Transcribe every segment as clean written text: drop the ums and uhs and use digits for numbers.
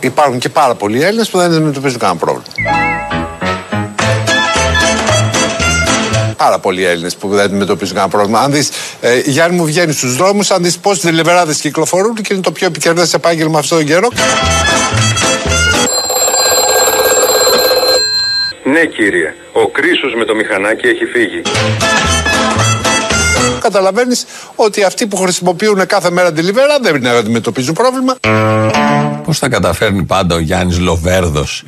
Υπάρχουν και πάρα πολλοί Έλληνες που δεν αντιμετωπίζουν κανένα πρόβλημα. Πάρα πολλοί Έλληνες που δεν αντιμετωπίζουν κανένα πρόβλημα. Αν δεις, Γιάννη μου, βγαίνει στους δρόμους, αν δεις πόσοι δελιβεράδες κυκλοφορούν και είναι το πιο επικερδές επάγγελμα αυτόν τον καιρό. Ναι, κύριε. Ο Κρίσος με το μηχανάκι έχει φύγει. Καταλαβαίνεις ότι αυτοί που χρησιμοποιούν κάθε μέρα delivery δεν αντιμετωπίζουν πρόβλημα. Πώς θα καταφέρνει πάντα ο Γιάννης Λοβέρδος,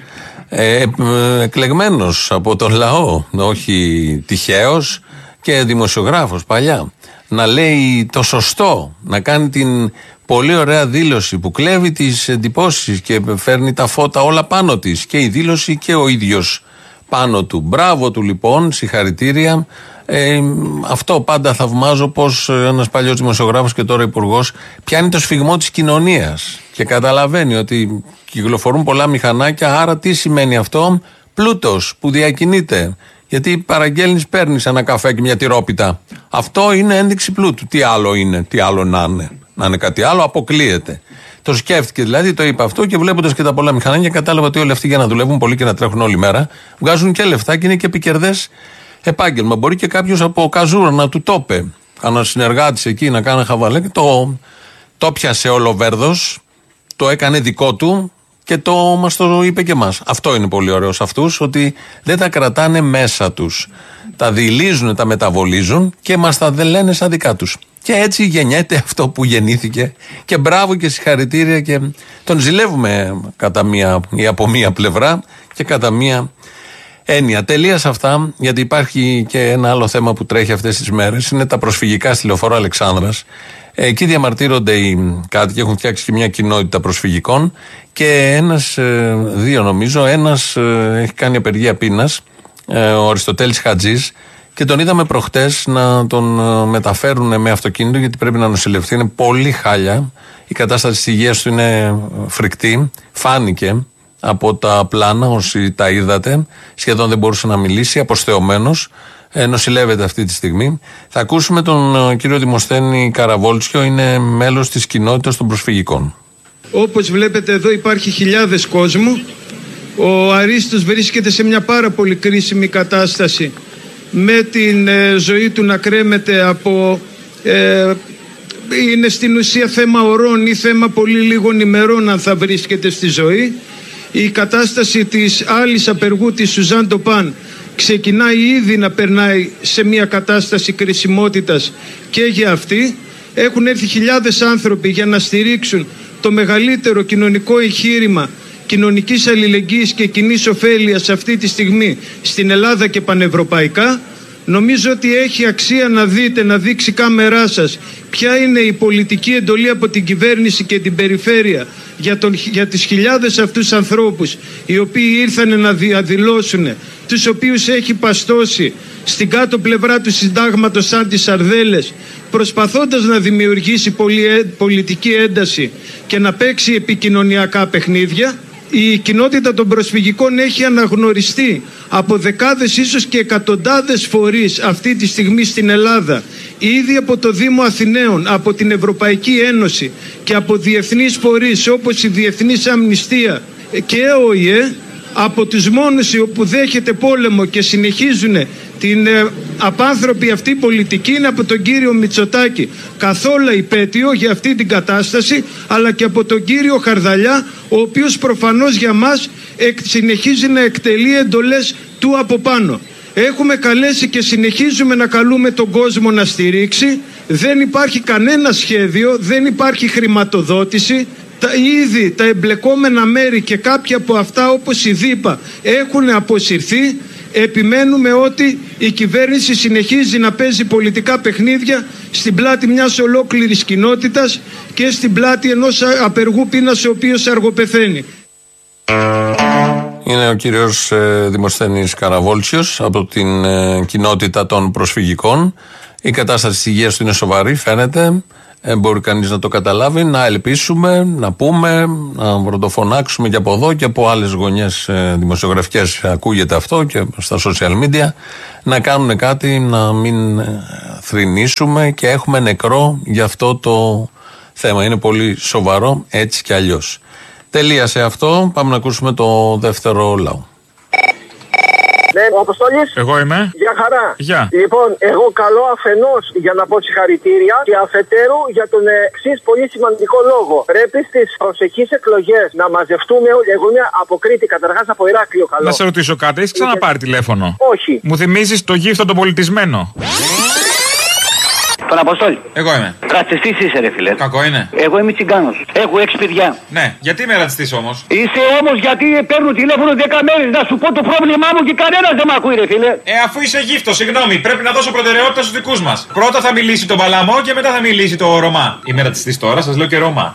εκλεγμένος από τον λαό, όχι τυχαίος και δημοσιογράφος παλιά, να λέει το σωστό, να κάνει την πολύ ωραία δήλωση που κλέβει τις εντυπώσεις και φέρνει τα φώτα όλα πάνω της, και η δήλωση και ο ίδιος πάνω του. Μπράβο του λοιπόν, συγχαρητήρια. Αυτό πάντα θαυμάζω, πως ένας παλιός δημοσιογράφος και τώρα υπουργός πιάνει το σφιγμό της κοινωνίας και καταλαβαίνει ότι κυκλοφορούν πολλά μηχανάκια, άρα τι σημαίνει αυτό? Πλούτος που διακινείται. Γιατί παραγγέλνεις, παίρνεις ένα καφέ και μια τυρόπιτα. Αυτό είναι ένδειξη πλούτου. Τι άλλο είναι, τι άλλο να είναι? Να είναι κάτι άλλο, αποκλείεται. Το σκέφτηκε δηλαδή, το είπε αυτό, και βλέποντας και τα πολλά μηχανάκια κατάλαβα ότι όλοι αυτοί για να δουλεύουν πολύ και να τρέχουν όλη μέρα βγάζουν και λεφτά και είναι και επικερδές επάγγελμα. Μπορεί και κάποιος από καζούρα να του το είπε, κανένα συνεργάτης εκεί να κάνει χαβαλέ, και το πιάσε ο Λοβέρδος, το έκανε δικό του και μας το είπε και εμάς. Αυτό είναι πολύ ωραίο σε αυτούς, ότι δεν τα κρατάνε μέσα τους. Τα διηλίζουν, τα μεταβολίζουν και μας τα δεν λένε σαν δικά τους. Και έτσι γεννιέται αυτό που γεννήθηκε. Και μπράβο και συγχαρητήρια, και τον ζηλεύουμε κατά μία ή από μία πλευρά και κατά μία έννοια. Τελεία σε αυτά, γιατί υπάρχει και ένα άλλο θέμα που τρέχει αυτές τις μέρες. Είναι τα προσφυγικά στη Λεωφόρο Αλεξάνδρας. Εκεί διαμαρτύρονται οι κάτοικοι, έχουν φτιάξει και μια κοινότητα προσφυγικών, και δύο νομίζω, ένας έχει κάνει απεργία πείνας, ο Αριστοτέλης Χατζής, και τον είδαμε προχτές να τον μεταφέρουν με αυτοκίνητο, γιατί πρέπει να νοσηλευτεί. Είναι πολύ χάλια, η κατάσταση της υγείας του είναι φρικτή, φάνηκε από τα πλάνα όσοι τα είδατε, σχεδόν δεν μπορούσε να μιλήσει, αποστεωμένος. Νοσηλεύεται αυτή τη στιγμή. Θα ακούσουμε τον κύριο Δημοσθένη Καραβόλτσιο, είναι μέλος της κοινότητας των προσφυγικών. Όπως βλέπετε εδώ υπάρχει χιλιάδες κόσμου. Ο Αρίστος βρίσκεται σε μια πάρα πολύ κρίσιμη κατάσταση, με την ζωή του να κρέμεται από είναι στην ουσία θέμα ωρών ή θέμα πολύ λίγων ημερών αν θα βρίσκεται στη ζωή. Η κατάσταση της άλλης απεργού, της Σουζάν Τοπάν, ξεκινάει ήδη να περνάει σε μια κατάσταση κρισιμότητας και για αυτή. Έχουν έρθει χιλιάδες άνθρωποι για να στηρίξουν το μεγαλύτερο κοινωνικό εγχείρημα κοινωνικής αλληλεγγύης και κοινής ωφέλειας αυτή τη στιγμή στην Ελλάδα και πανευρωπαϊκά. Νομίζω ότι έχει αξία να δείτε, να δείξει η κάμερά σας ποια είναι η πολιτική εντολή από την κυβέρνηση και την περιφέρεια για τις χιλιάδες αυτούς ανθρώπους οι οποίοι ήρθαν να διαδηλώσουν, τους οποίους έχει παστώσει στην κάτω πλευρά του συντάγματος σαν τις σαρδέλες, προσπαθώντας να δημιουργήσει πολιτική ένταση και να παίξει επικοινωνιακά παιχνίδια. Η κοινότητα των προσφυγικών έχει αναγνωριστεί από δεκάδες ίσως και εκατοντάδες φορείς αυτή τη στιγμή στην Ελλάδα, ήδη από το Δήμο Αθηναίων, από την Ευρωπαϊκή Ένωση και από διεθνείς φορείς όπως η Διεθνής Αμνηστία και ο ΟΗΕ, από τους μόνους που δέχεται πόλεμο και συνεχίζουν την απάνθρωπη αυτή πολιτική είναι από τον κύριο Μητσοτάκη, καθόλου υπέτειο για αυτή την κατάσταση, αλλά και από τον κύριο Χαρδαλιά, ο οποίος προφανώς για μας συνεχίζει να εκτελεί εντολές του από πάνω. Έχουμε καλέσει και συνεχίζουμε να καλούμε τον κόσμο να στηρίξει. Δεν υπάρχει κανένα σχέδιο, δεν υπάρχει χρηματοδότηση. Ήδη τα εμπλεκόμενα μέρη και κάποια από αυτά όπως η ΔΥΠΑ έχουν αποσυρθεί. Επιμένουμε ότι η κυβέρνηση συνεχίζει να παίζει πολιτικά παιχνίδια στην πλάτη μιας ολόκληρης κοινότητας και στην πλάτη ενός απεργού πείνας ο οποίος αργοπεθαίνει. Είναι ο κύριος Δημοσθένης Καραβόλτσιος από την κοινότητα των προσφυγικών. Η κατάσταση της υγείας του είναι σοβαρή, φαίνεται. Μπορεί κανείς να το καταλάβει, να ελπίσουμε, να πούμε, να πρωτοφωνάξουμε και από εδώ και από άλλες γωνιές δημοσιογραφικές ακούγεται αυτό και στα social media, να κάνουν κάτι, να μην θρηνήσουμε, και έχουμε νεκρό για αυτό το θέμα. Είναι πολύ σοβαρό έτσι κι αλλιώς. Τελείασε αυτό. Πάμε να ακούσουμε το δεύτερο λαό. Ναι, ο Αποστόλης. Εγώ είμαι. Γεια χαρά. Γεια. Λοιπόν, εγώ καλώ αφενός για να πω συγχαρητήρια και αφετέρου για τον εξής πολύ σημαντικό λόγο. Πρέπει στις προσεχείς εκλογές να μαζευτούμε όλοι. Εγώ είμαι από Κρήτη, καταρχάς από Ηράκλειο. Καλό. Να σε ρωτήσω κάτι, έχεις ξαναπάρει τηλέφωνο? Όχι. Μου θυμίζεις το γύφτο τον πολιτισμένο. Τον Αποστόλη. Εγώ είμαι. Ρατσιστής είσαι, ρε φίλε. Κακό είναι. Εγώ είμαι τσιγκάνος. Έχω 6 παιδιά. Ναι, γιατί είμαι ρατσιστής όμως? Είσαι όμως γιατί παίρνω τηλέφωνο 10 μέρες να σου πω το πρόβλημά μου και κανένας δεν με ακούει, ρε φίλε. Αφού είσαι γύφτο, συγγνώμη, πρέπει να δώσω προτεραιότητα στους δικούς μας. Πρώτα θα μιλήσει το Παλαμό και μετά θα μιλήσει το Ρωμά. Είμαι ρατσιστής τώρα, σας λέω και Ρωμά.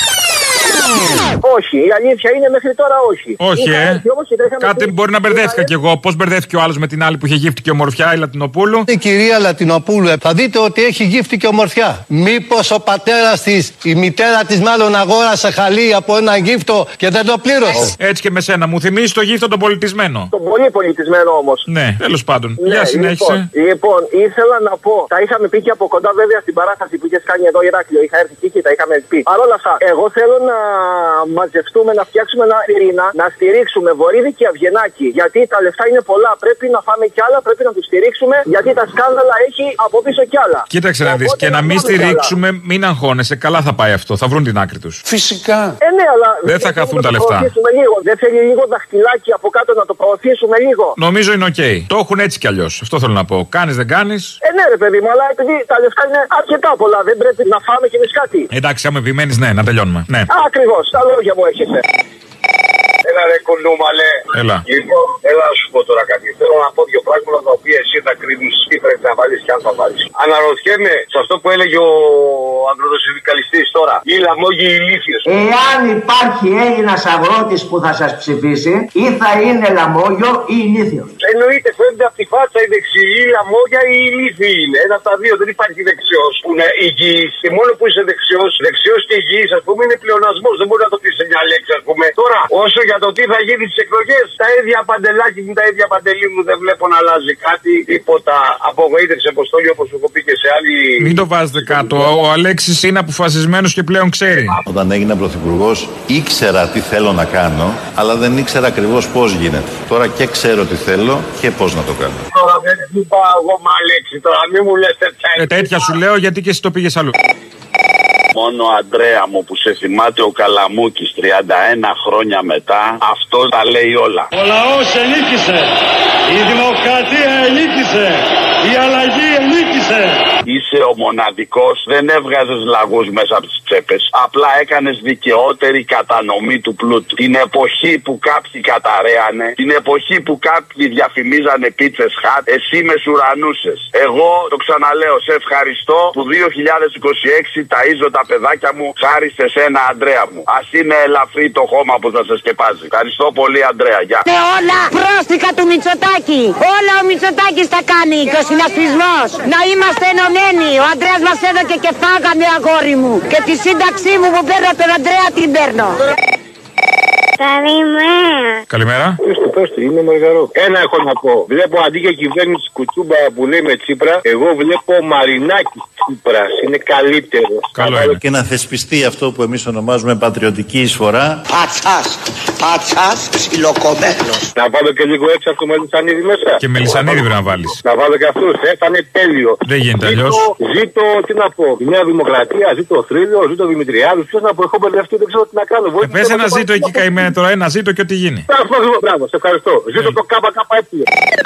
Όχι, η αλήθεια είναι μέχρι τώρα όχι. Όχι, Κάτι μπορεί να μπερδεύτηκα κι εγώ. Πώς μπερδεύτηκε ο άλλος με την άλλη που είχε γύφτη και ομορφιά, η Λατινοπούλου? Η κυρία Λατινοπούλου, θα δείτε ότι έχει γύφτη και ομορφιά. Μήπως ο πατέρας της, η μητέρα της μάλλον αγόρασε χαλί από ένα γύφτο και δεν το πλήρωσε? Έτσι και με σένα, μου θυμίζει το γύφτο τον πολιτισμένο. Τον πολύ πολιτισμένο όμως. Ναι, τέλος πάντων. Ναι, Για συνέχισε. Λοιπόν, ήθελα να πω, τα είχαμε πει και από κοντά βέβαια στην παράσταση που είχες κάνει εδώ Ηράκλειο. Είχα έρθει εκεί και τα είχαμε πει. Παρ' όλα αυτά, εγώ θέλω να μαζευτούμε, να φτιάξουμε ένα πυρήνα, να στηρίξουμε Βορύδη και Αυγενάκη. Γιατί τα λεφτά είναι πολλά. Πρέπει να φάμε κι άλλα, πρέπει να τους στηρίξουμε. Γιατί τα σκάνδαλα έχει από πίσω κι άλλα. Κοίταξε να δεις. Και να μην στηρίξουμε, μην αγχώνεσαι. Καλά θα πάει αυτό. Θα βρουν την άκρη τους. Φυσικά. Ναι, αλλά δεν θα χαθούν τα λεφτά. Δεν θέλει λίγο δαχτυλάκι από κάτω να το προωθήσουμε λίγο? Νομίζω είναι οκ. Το έχουν έτσι κι αλλιώς. Αυτό θέλω να πω. Κάνεις, δεν κάνεις. Ναι, ρε παιδί μου, αλλά επειδή τα λεφτά είναι αρκετά πολλά, δεν πρέπει να φάμε κι εμείς κάτι? Εντάξει, άμα επιμένεις, ναι, να τελειώνουμε. Ναι. Ακριβώς, τα λόγια μου έρχεσαι. Έλα ρε κονούμαλε. Έλα. Λοιπόν, έλα να σου πω τώρα κάτι. Θέλω να πω δύο πράγματα τα οποία εσύ τα κρίνεις τι πρέπει να βάλεις και αν θα βάλεις. Αναρωτιέμαι σε αυτό που έλεγε ο αγροτοσυνδικαλιστής τώρα. Οι λαμόγοι ηλίθιες. Εάν υπάρχει Έλληνας αγρότης που θα σας ψηφίσει, ή θα είναι λαμόγιο ή ηλίθιος. Εννοείται, φαίνεται από τη φάτσα η δεξιή, η λαμόγια ή η ηλίθιοι είναι. Ένα από τα δύο, δεν υπάρχει δεξιός που είναι υγιής. Και μόνο που είσαι δεξιός και υγιής, ας πούμε, είναι πλεονασμός. Δεν μπορεί να το πεις σε μια λέξη, ας πούμε. Τώρα, όσο για το τι θα γίνει στις εκλογές, τα ίδια παντελάκι μου, τα ίδια παντελή μου, δεν βλέπω να αλλάζει κάτι. Τίποτα. Απογοήτευση, Αποστόλη, όπως έχω πει και σε άλλη. Μην το βάζετε κάτω. Ο Αλέξης είναι αποφασισμένος και πλέον ξέρει. Όταν έγινα πρωθυπουργός, ήξερα τι θέλω να κάνω, αλλά δεν ήξερα ακριβώς πώς γίνεται. Τώρα και ξέρω τι θέλω και πώς να το κάνω. Τώρα δεν είπα εγώ με Αλέξη, τώρα μην μου λες τέτοια. Τέτοια σου λέω γιατί και εσύ το πήγες αλλού. Μόνο Αντρέα μου που σε θυμάται ο Καλαμούκης 31 χρόνια μετά, αυτό τα λέει όλα. Ο λαός ενίκησε, η δημοκρατία ενίκησε, η αλλαγή ενίκησε. Είσαι ο μοναδικός, δεν έβγαζες λαγούς μέσα από τις τσέπες, απλά έκανες δικαιότερη κατανομή του πλούτου. Την εποχή που κάποιοι καταραίανε, την εποχή που κάποιοι διαφημίζανε πίτσες χατ, εσύ μεσουρανούσες. Εγώ το ξαναλέω, σε ευχαριστώ που 2026 ταΐζω τα παιδάκια μου χάρη σε σένα, Αντρέα μου. Ας είναι ελαφρύ το χώμα που θα σε σκεπάζει. Ευχαριστώ πολύ, Αντρέα. Γεια. Και όλα πρόστιχα του Μητσοτάκη. Όλα ο Μητσοτάκης τα κάνει και ο συνασπισμός. Να είμαστε ενωμένοι. Ο Αντρέας μας έδωκε και φάγαμε, αγόρι μου. Και τη σύνταξή μου που παίρνω τον Αντρέα την παίρνω. Καλημέρα. Καλημέρα. Πες του, είμαι Μαργαρό. Ένα έχω να πω. Βλέπω αντί για κυβέρνηση Κουτσούμπα που λέει με Τσίπρα, εγώ βλέπω Μαρινάκη Τσίπρας. Είναι καλύτερο. Καλό είναι. Και να θεσπιστεί αυτό που εμείς ονομάζουμε πατριωτική εισφορά. Πατσάς, ψιλοκομμένος. Να βάλω και λίγο έξω από το Μελισσανίδη μέσα. Και Μελισσανίδη πρέπει να βάλεις. Να βάλω και αυτούς, θα είναι τέλειο. Δεν γίνεται αλλιώς. Ζήτω, τι να πω, η Νέα Δημοκρατία, ζήτω ο Θρύλιο, ζήτω ο Δημητριάδου. Ποιος να πω, έχω μπερδευτεί, δεν ξέρω τι να κάνω. Πες ένα ζήτω εκεί καημένα τώρα, ένα ζήτω και ό,τι γίνει. Μπράβο, σε ευχαριστώ. Ζήτω το ΚΚΕ.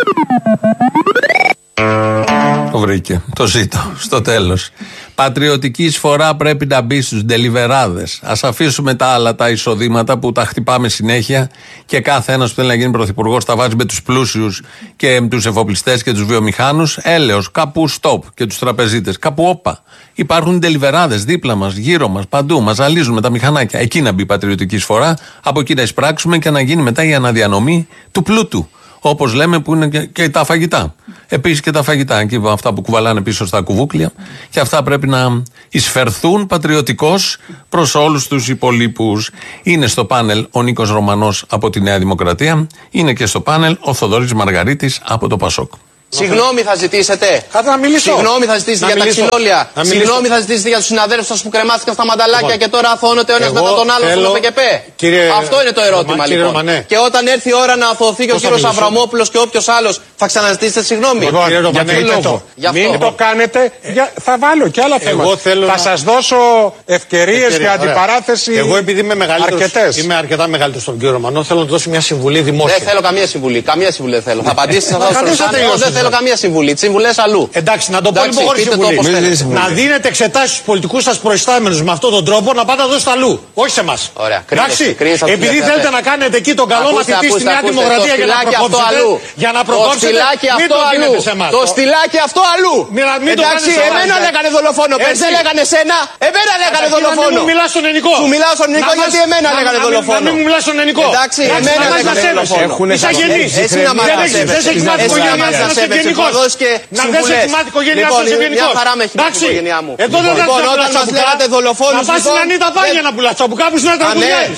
Το βρήκε. Το ζήτω. Στο τέλος. Πατριωτική εισφορά πρέπει να μπει στους ντελιβεράδες. Ας αφήσουμε τα άλλα τα εισοδήματα που τα χτυπάμε συνέχεια και κάθε ένας που θέλει να γίνει πρωθυπουργός τα βάζει με τους πλούσιους και τους εφοπλιστές και τους βιομηχάνους. Έλεος, κάπου στοπ και τους τραπεζίτες. Κάπου όπα. Υπάρχουν ντελιβεράδες δίπλα μας, γύρω μας, παντού. Μας ζαλίζουν με τα μηχανάκια. Εκεί να μπει η πατριωτική εισφορά. Από εκεί να εισπράξουμε και να γίνει μετά η αναδιανομή του πλούτου. Όπως λέμε που είναι και τα φαγητά. Επίσης και τα φαγητά, και αυτά που κουβαλάνε πίσω στα κουβούκλια. Και αυτά πρέπει να εισφερθούν πατριωτικώς προς όλους τους υπολείπους. Είναι στο πάνελ ο Νίκος Ρωμανός από τη Νέα Δημοκρατία. Είναι και στο πάνελ ο Θοδωρής Μαργαρίτης από το Πασόκ. Συγγνώμη θα ζητήσετε. Κάτσε να μιλήσω. Συγγνώμη θα ζητήσετε για τα ξυλόλια. Συγγνώμη θα ζητήσετε για τους συναδέλφους σας που κρεμάστηκαν στα μανταλάκια και τώρα αθώνονται ο ένας μετά τον άλλο στον ΟΠΕΚΕΠΕ. Αυτό είναι το ερώτημα λοιπόν. Και όταν έρθει η ώρα να αθωωθεί και ο κύριος Αβραμόπουλος και όποιος άλλος, θα ξαναζητήσετε συγγνώμη. Για ποιο λόγο? Μην το κάνετε. Θα βάλω και άλλα θέματα. Θα σας δώσω ευκαιρίες για αντιπαράθεση. Εγώ επειδή είμαι αρκετά μεγαλύτερος στον κύριο Ρωμανό, θέλω να του δώσω μια συμβουλή δημόσια. Δεν θέλω καμία συμβουλή. Καμία συμβουλή δεν θέλω. Θα απαντήσετε σε αυτό. Δεν θέλω καμία συμβουλή. Τι συμβουλές αλλού. Εντάξει, να το πω λοιπόν χωρίς συμβουλή. Να δίνετε εξετάσεις στους πολιτικούς σας προϊστάμενους με αυτόν τον τρόπο, να πάτε να δώσετε αλλού. Όχι σε εμάς. Εντάξει. Επειδή θέλετε να κάνετε εκεί τον καλό μαθητή στη Νέα Δημοκρατία για να προκόψετε. Μην το δίνετε σε εμάς. Το στυλάκι αυτό αλλού. Εντάξει, εμένα λέγανε δολοφόνο. Πες δεν λέγανε σένα. Εμένα λέγανε δολοφόνο. Μου μιλάς στον ελληνικό. Σου μιλάω στον ελληνικό γιατί εμένα λέγανε δολοφόνο. Να μην μου μιλάς στον ελληνικό. Εντάξει, εμένα λέγανε δολοφόνο. Είσαι γεννής. Εσύ να μας δεν σε έχει μάθει η οικογένειά σου να είσαι γενικός. Να δεν σε έχει μάθει η οικογένειά σου να είσαι γενικός. Μια χαρά με έχει μάθει η οικογένειά μου. Εδώ δεν θα όταν μας λέγατε δολοφόνους. Να πας στην Ανίτα Πάνια να πουλάς τσαμπουκά που ήσουν τραγουδιάρης.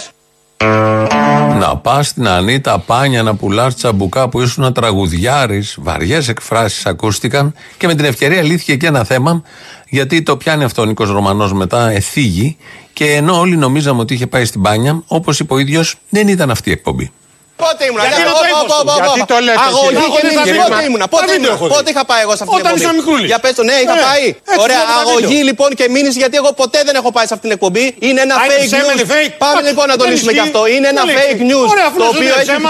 Να πας στην Ανίτα Πάνια να πουλάς τσαμπουκά που ήσουν τραγουδιάρης. Βαριές εκφράσεις ακούστηκαν και με την ευκαιρία λύθηκε και ένα θέμα, γιατί το πιάνει αυτό ο Νίκος Ρωμανός μετά, εθίγει, και ενώ όλοι νομίζαμε ότι είχε πάει στην Πάνια, όπως είπε ο ίδιος, δεν ήταν αυτή η εκπομπή. Πότε ήμουν, γιατί το λέτε? Αγωγή και μήνυση, πότε είχα πάει εγώ σε αυτήν την εκπομπή? Για πες το, ναι, είχα πάει. Ωραία, αγωγή λοιπόν και μήνυση, γιατί εγώ ποτέ δεν έχω πάει σε αυτήν την εκπομπή. Είναι ένα fake news. Πάμε λοιπόν να το λύσουμε και αυτό. Είναι ένα fake news το οποίο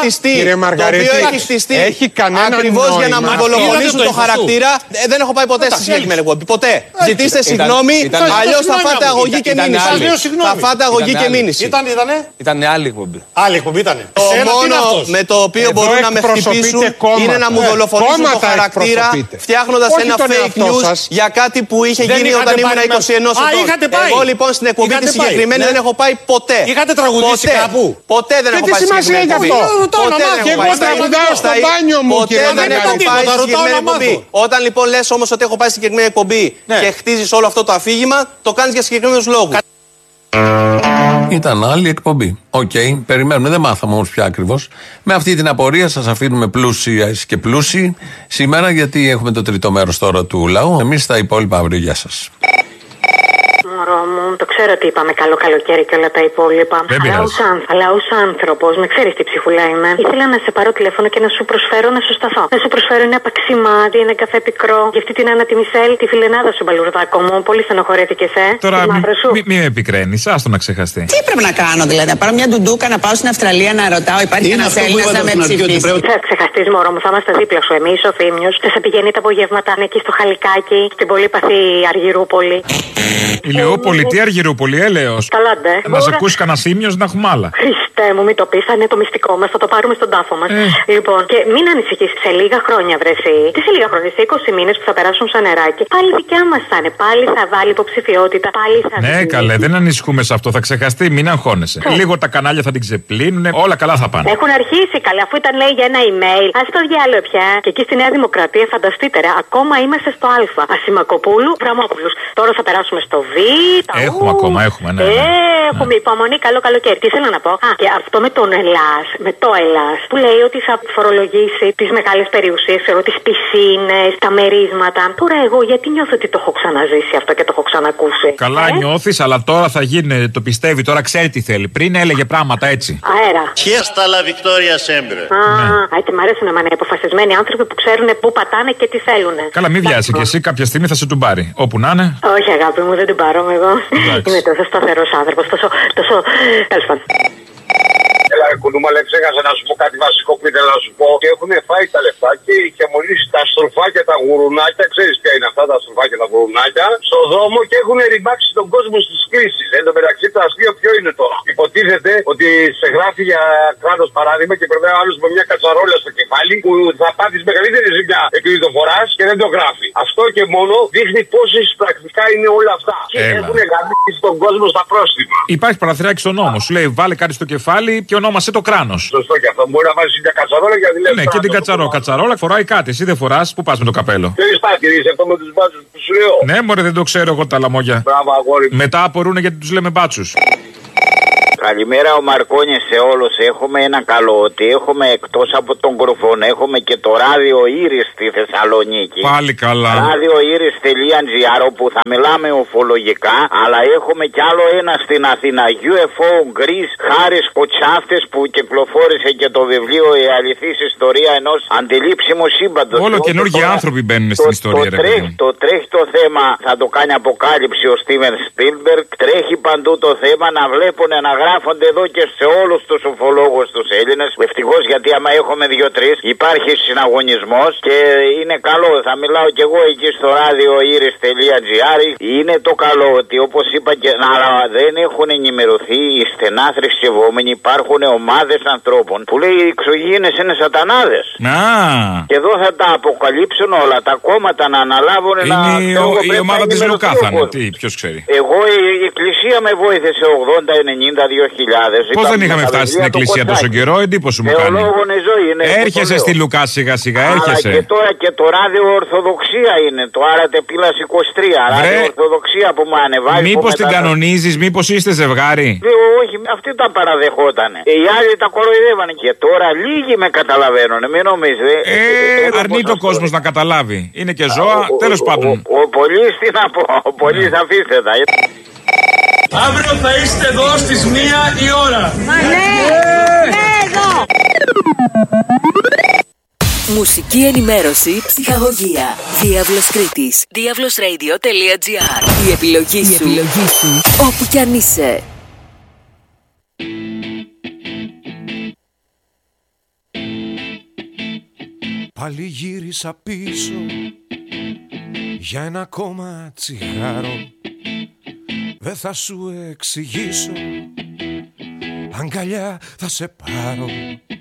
έχει χτιστεί ακριβώς για να μου δολοφονήσουν το χαρακτήρα. Δεν έχω πάει ποτέ στη συγκεκριμένη εκπομπή. Ποτέ. Ζητήστε συγγνώμη, αλλιώς θα φάτε αγωγή και μήνυση. Θα φάτε αγωγή και μήνυση. Ήταν άλλη εκπομπή. Άλλη εκπομπή ήταν. Με το οποίο μπορούν να με χτυπήσουν είναι να μου δολοφονήσουν το χαρακτήρα, φτιάχνοντας ένα fake news για κάτι που είχε γίνει όταν ήμουν 21 ετών. Εγώ λοιπόν στην εκπομπή τη συγκεκριμένη δεν έχω πάει ποτέ. Είχατε τραγουδήσει κάπου? Ποτέ δεν έχω πάει στη συγκεκριμένη εκπομπή. Εγώ τραγουδάω στο μπάνιο μου και δεν έχω πάει στη συγκεκριμένη εκπομπή. Όταν λοιπόν λες όμως ότι έχω πάει στη συγκεκριμένη εκπομπή και χτίζεις όλο αυτό το αφήγημα, το κάνεις για συγκεκριμένους λόγους. Ήταν άλλη εκπομπή. Οκ, περιμένουμε, δεν μάθαμε όμως πια ακριβώς. Με αυτή την απορία σας αφήνουμε πλούσιες και πλούσιοι σήμερα, γιατί έχουμε το τρίτο μέρος τώρα του λαού. Εμείς τα υπόλοιπα αύριο. Γεια σας. Μωρό μου, το ξέρω ότι είπαμε καλό καλοκαίρι και όλα τα υπόλοιπα. Αλλά ως άνθρωπος, με ξέρεις τι ψυχουλά είμαι. Ήθελα να σε πάρω τηλέφωνο και να σου προσφέρω να σου σταθώ. Να σου προσφέρω ένα παξιμάδι, ένα καφέ πικρό. Για αυτή την Άννα τη Μισελ, τη φιλενάδα σου, μπαλουρδάκο μου. Πολύ στενοχωρέθηκες, Τώρα μη με επικραίνεις, άστο να ξεχαστεί. Τι πρέπει να κάνω, δηλαδή, να πάρω μια ντουντούκα, να πάω στην Αυστραλία να ρωτάω, υπάρχει ένας Έλληνας να με ψηφίσει. Θα ξεχαστείς, μωρό μου, θα είμαστε δίπλα σου εμείς, ο Θήμιος. Θα σε πηγαίνει τα απογεύματα εκεί στο Χαλικάκι, στην πολύπαθη Αργυρούπολη. Ηλιούπολη, τι Αργυρούπολη, έλεος. Καλά, ντε. Να σε ακούσει κανένα Θήμιος να έχουμε άλλα. Χριστέ μου, μην το πεις, θα είναι το μυστικό μας, θα το πάρουμε στον τάφο μας. Λοιπόν, και μην ανησυχείς, σε λίγα χρόνια, βρεσί. Τι σε λίγα χρόνια, σε 20 μήνες που θα περάσουν σαν νεράκι, πάλι δικιά μας θα είναι. Πάλι θα βάλει υποψηφιότητα, πάλι θα. Ναι, καλέ, δεν ανησυχούμε σε αυτό, θα ξεχαστεί, μην αγχώνεσαι. Λίγο τα κανάλια θα την ξεπλύνουν, όλα καλά θα πάνε. Έχουν αρχίσει καλά, αφού ήταν λέει για ένα email. Α το διάλογο πια. Και εκεί στη Νέα Δημοκρατία, φανταστείτε, ακόμα είμαστε στο Α. Ασημακοπούλου, Βραμόπουλου. Τώρα θα περάσουμε στο Β. Έχουμε ακόμα, έχουμε, ναι. Έχουμε υπομονή, καλό καλοκαίρι. Τι θέλω να πω. Και αυτό με τον Ελλάς, με το Ελλάς, που λέει ότι θα φορολογήσει τις μεγάλες περιουσίες, ξέρω, τις πισίνες, τα μερίσματα. Τώρα εγώ γιατί νιώθω ότι το έχω ξαναζήσει αυτό και το έχω ξανακούσει. Καλά νιώθεις, αλλά τώρα θα γίνει, το πιστεύει, τώρα ξέρει τι θέλει. Πριν έλεγε πράγματα έτσι. Αέρα. Fiesta la Victoria sempre. Έτσι μ' αρέσουν να είναι αποφασισμένοι άνθρωποι που ξέρουν πού πατάνε και τι θέλουν. Καλά, μην βιάζει κι εσύ, κάποια στιγμή θα σε του πάρει. Όπου να είναι. Όχι, αγάπη μου, δεν την πάρω εγώ. Είμαι τόσο σταθερός άνθρωπος, τόσο. Τέλος πάντων. Έλα, κουνούμαλε, ξέχασα να σου πω κάτι βασικό που ήθελα να σου πω. Και έχουν φάει τα λεφτά και είχε μολύσει τα στροφάκια, τα γουρουνάκια. Ξέρεις ποια είναι αυτά τα στροφάκια, τα γουρουνάκια. Στο δρόμο και έχουν ρημάξει τον κόσμο στις κλήσεις. Εν τω μεταξύ, το αστείο ποιο είναι τώρα. Υποτίθεται ότι σε γράφει για κράτος παράδειγμα και περνάει ο άλλος με μια κατσαρόλα στο κεφάλι που θα πάθεις μεγαλύτερη ζημιά επειδή το φοράς και δεν το γράφει. Αυτό και μόνο δείχνει πόσο πρακτικά είναι όλα αυτά. Και έχουν γαμίσει τον κόσμο στα πρόστιμα. Υπάρχει παραθυράκι στον νόμο. Σου λέει βάλε κάτι στο κεφάλι και ονόμασε το κράνος. Σωστό και αυτό. Μπορεί να βάζει μια κατσαρόλα για δηλαδή. Ναι, και την κατσαρόλα φοράει κάτι. Εσύ δεν φοράς, πού πας με το καπέλο. Δεν είσαι αυτό με τους μπάτσους που σου λέω. Ναι, μωρέ, δεν το ξέρω εγώ τα λαμόγια. Μπράβο, αγόρι. Μετά απορούν γιατί τους λέμε μπάτσους. Καλημέρα ο Μαρκόνης σε όλους. Έχουμε ένα καλό ότι έχουμε εκτός από τον Κρουφόν, έχουμε και το ράδιο Ήρης στη Θεσσαλονίκη. Πάλι καλά. Ράδιο Ήρης.gr όπου θα μιλάμε ουφολογικά, αλλά έχουμε κι άλλο ένα στην Αθήνα. UFO Greece, Χάρης Κοτσάφτης που κυκλοφόρησε και το βιβλίο Η αληθής ιστορία ενός αντιλήψιμου σύμπαντος. Όλο καινούργιοι άνθρωποι μπαίνουν στην ιστορία. Το τρέχει το θέμα, θα το κάνει αποκάλυψη ο Στίβεν Σπίλμπεργκ. Τρέχει παντού το θέμα να βλέπουν να γράφονται εδώ και σε όλους τους ουφολόγους τους Έλληνες. Ευτυχώς γιατί άμα έχουμε 2-3 υπάρχει συναγωνισμός και είναι καλό. Θα μιλάω κι εγώ εκεί στο ράδιο Ήρης.gr. Είναι το καλό ότι όπως είπα και αλλά δεν έχουν ενημερωθεί οι στενά θρησκευόμενοι. Υπάρχουν ομάδες ανθρώπων που λέει οι εξωγήινες είναι σατανάδες. Και εδώ θα τα αποκαλύψουν όλα. Τα κόμματα να αναλάβουν η ομάδα της Λουκά θα είναι. Τι, ποιος ξέρει. Εγώ η εκκλησία με βοήθησε 80-90-2000. Πώς δεν είχαμε φτάσει στην εκκλησία τόσο καιρό, εντύπωση μου κάνει. Έρχεσαι στη Λουκά σιγά σιγά, έρχεσαι. Και τώρα και το ράδιο Ορθοδοξία είναι. Το Άρατε Πύλας 23. Ράδιο Ορθοδοξία που μου ανεβάζει. Μήπως την κανονίζεις, μήπως είστε ζευγάρι. Όχι, αυτοί τα παραδεχότανε. Οι άλλοι τα κοροϊδεύανε. Και τώρα λίγοι με καταλαβαίνουν. Μην νομίζετε. Αρνείται ο κόσμος να καταλάβει. Είναι και ζώα, τέλος πάντων. Ο πολύς τι να πω. Ο πολύς αφήστε τα. Αύριο θα είστε εδώ στις 1 η ώρα. Ναι, εδώ. Μουσική ενημέρωση, ψυχαγωγία. Διάβλος Κρήτης. Diavlosradio.gr. Η επιλογή σου. Όπου κι αν είσαι. Πάλι γύρισα πίσω για ένα ακόμα τσιγάρο. Δεν θα σου εξηγήσω, αγκαλιά θα σε πάρω.